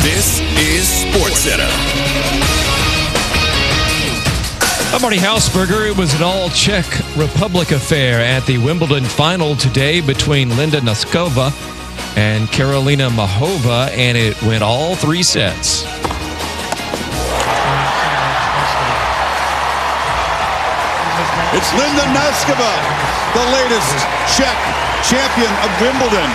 This is SportsCenter. I'm Marty Hausberger. It was an all-Czech Republic affair at the Wimbledon final today between Linda Noskova and Karolina Mahova, and it went all 3 sets. It's Linda Noskova, the latest Czech champion of Wimbledon.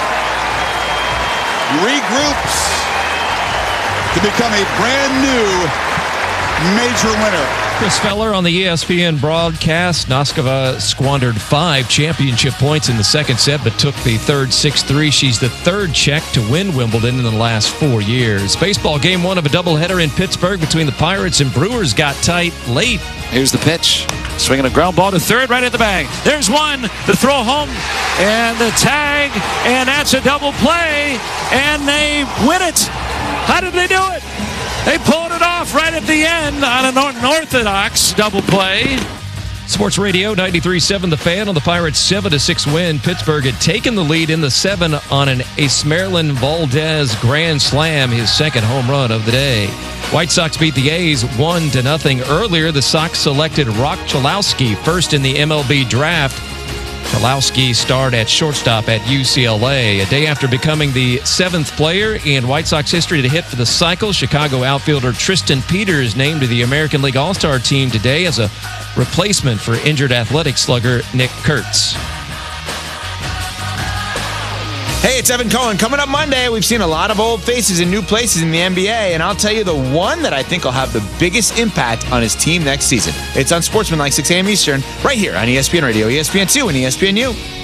Regroups to become a brand new major winner. Chris Feller on the ESPN broadcast. Noskova squandered 5 championship points in the second set, but took the third 6-3. She's the third Czech to win Wimbledon in the last 4 years. Baseball game 1 of a doubleheader in Pittsburgh between the Pirates and Brewers got tight late. Here's the pitch. Swinging a ground ball to third, right at the bag. There's one, the throw home, and the tag, and that's a double play, and they win it. How did they do it? They pulled it off right at the end on an unorthodox double play. Sports Radio 93.7 The Fan on the Pirates' 7-6 win. Pittsburgh had taken the lead in the 7 on an Esmeralyn Valdez grand slam, his second home run of the day. White Sox beat the A's 1-0 earlier. The Sox selected Rock Chalowski first in the MLB draft. Chalowski starred at shortstop at UCLA. A day after becoming the 7th player in White Sox history to hit for the cycle, Chicago outfielder Tristan Peters named to the American League All-Star team today as a replacement for injured Athletic slugger Nick Kurtz. Hey, it's Evan Cohen. Coming up Monday, we've seen a lot of old faces in new places in the NBA, and I'll tell you the one that I think will have the biggest impact on his team next season. It's on Sportsman like 6 a.m. Eastern, right here on ESPN Radio, ESPN2, and ESPNU.